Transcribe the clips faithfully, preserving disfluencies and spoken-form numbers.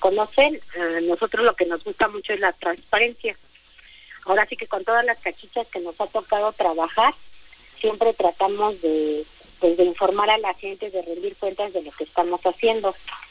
conocen, a nosotros lo que nos gusta mucho es la transparencia. Ahora sí que con todas las cachichas que nos ha tocado trabajar, siempre tratamos de, pues, de informar a la gente, de rendir cuentas de lo que estamos haciendo.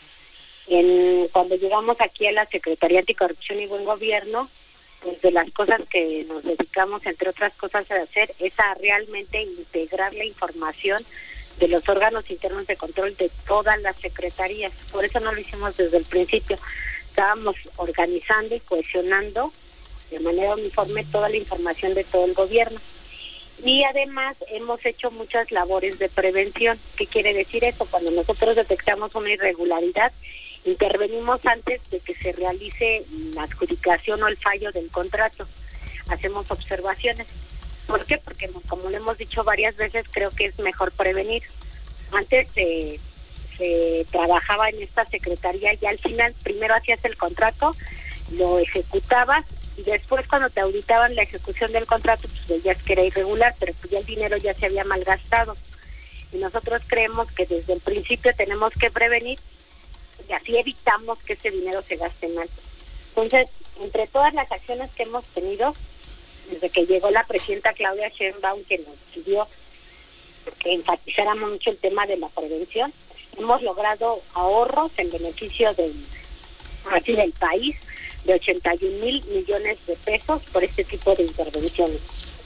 En, cuando llegamos aquí a la Secretaría Anticorrupción y Buen Gobierno, pues de las cosas que nos dedicamos, entre otras cosas, a hacer, es a realmente integrar la información de los órganos internos de control de todas las secretarías. Por eso no lo hicimos desde el principio. Estábamos organizando y cohesionando de manera uniforme toda la información de todo el gobierno. Y además hemos hecho muchas labores de prevención. ¿Qué quiere decir eso? Cuando nosotros detectamos una irregularidad, intervenimos antes de que se realice la adjudicación o el fallo del contrato. Hacemos observaciones. ¿Por qué? Porque, como lo hemos dicho varias veces, creo que es mejor prevenir. Antes se, se trabajaba en esta secretaría y al final primero hacías el contrato, lo ejecutabas y después cuando te auditaban la ejecución del contrato, pues veías que era irregular, pero pues ya el dinero ya se había malgastado. Y nosotros creemos que desde el principio tenemos que prevenir y así evitamos que ese dinero se gaste mal. Entonces, entre todas las acciones que hemos tenido, desde que llegó la presidenta Claudia Sheinbaum, que nos pidió que enfatizáramos mucho el tema de la prevención, hemos logrado ahorros en beneficio del, así del país de ochenta y un mil millones de pesos por este tipo de intervenciones.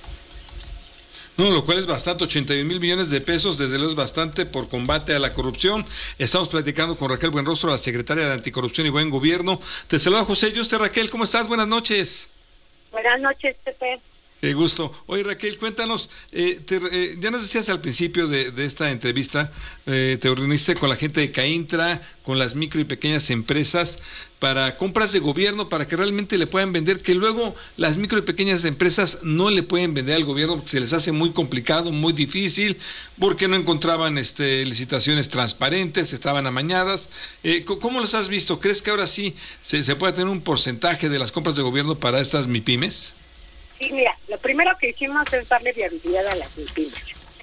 No, lo cual es bastante, ochenta y un mil millones de pesos, desde luego es bastante por combate a la corrupción. Estamos platicando con Raquel Buenrostro, la secretaria de Anticorrupción y Buen Gobierno. Te saluda José Yuste. Raquel, ¿cómo estás? Buenas noches. Buenas noches, Pepe. Qué gusto. Oye, Raquel, cuéntanos, eh, te, eh, ya nos decías al principio de, de esta entrevista, eh, te reuniste con la gente de CAINTRA, con las micro y pequeñas empresas, para compras de gobierno, para que realmente le puedan vender, que luego las micro y pequeñas empresas no le pueden vender al gobierno porque se les hace muy complicado, muy difícil, porque no encontraban este, licitaciones transparentes, estaban amañadas. Eh, ¿Cómo los has visto? ¿Crees que ahora sí se, se puede tener un porcentaje de las compras de gobierno para estas MIPYMES? Sí, mira, lo primero que hicimos es darle viabilidad a las MIPYMES.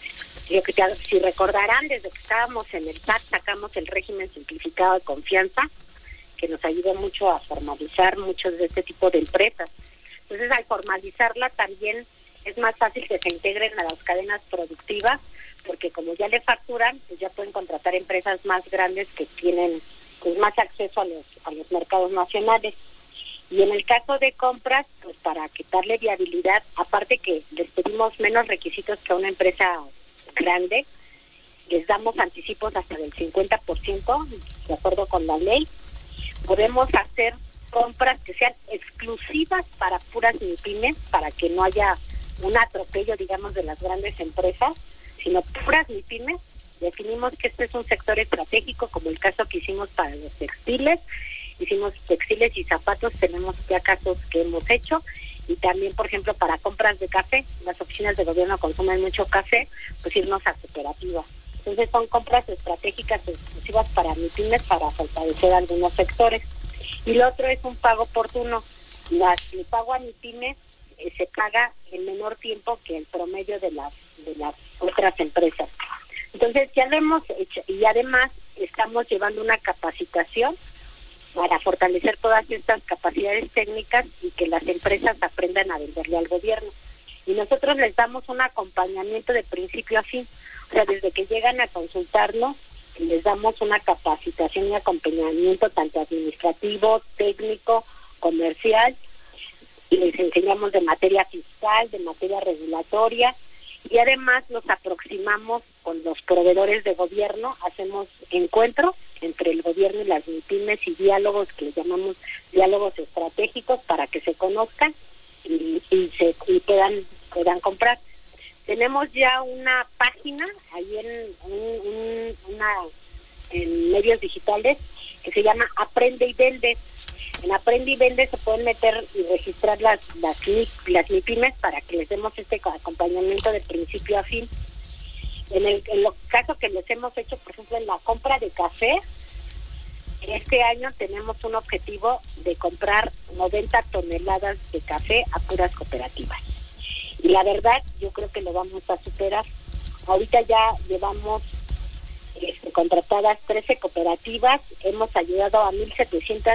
Yo que si recordarán, desde que estábamos en el P A T sacamos el régimen simplificado de confianza, que nos ayudó mucho a formalizar muchos de este tipo de empresas. Entonces, al formalizarla también es más fácil que se integren a las cadenas productivas, porque como ya le facturan, pues ya pueden contratar empresas más grandes que tienen pues más acceso a los a los mercados nacionales. Y en el caso de compras, pues para quitarle viabilidad, aparte que les pedimos menos requisitos que a una empresa grande, les damos anticipos hasta del cincuenta por ciento, de acuerdo con la ley. Podemos hacer compras que sean exclusivas para puras MIPYMES, para que no haya un atropello, digamos, de las grandes empresas, sino puras MIPYMES. Definimos que este es un sector estratégico, como el caso que hicimos para los textiles. Hicimos textiles y zapatos, tenemos ya casos que hemos hecho, y también, por ejemplo, para compras de café, las oficinas de gobierno consumen mucho café, pues irnos a cooperativas. Entonces son compras estratégicas exclusivas para MIPYMES, para fortalecer algunos sectores. Y lo otro es un pago oportuno. Las, el pago a MIPYMES eh, se paga en menor tiempo que el promedio de las, de las otras empresas. Entonces ya lo hemos hecho, y además estamos llevando una capacitación para fortalecer todas estas capacidades técnicas y que las empresas aprendan a venderle al gobierno. Y nosotros les damos un acompañamiento de principio a fin. O sea, desde que llegan a consultarnos, les damos una capacitación y acompañamiento tanto administrativo, técnico, comercial, y les enseñamos de materia fiscal, de materia regulatoria, y además nos aproximamos con los proveedores de gobierno, hacemos encuentros entre el gobierno y las MIPYMES y diálogos que llamamos diálogos estratégicos para que se conozcan y, y se y puedan puedan comprar. Tenemos ya una página ahí en un, un, una en medios digitales que se llama Aprende y Vende. En Aprende y Vende se pueden meter y registrar las las, las MIPYMES para que les demos este acompañamiento de principio a fin. En el, en el caso que les hemos hecho, por ejemplo, en la compra de café, este año tenemos un objetivo de comprar noventa toneladas de café a puras cooperativas. Y la verdad, yo creo que lo vamos a superar. Ahorita ya llevamos este, contratadas trece cooperativas, hemos ayudado a mil setecientas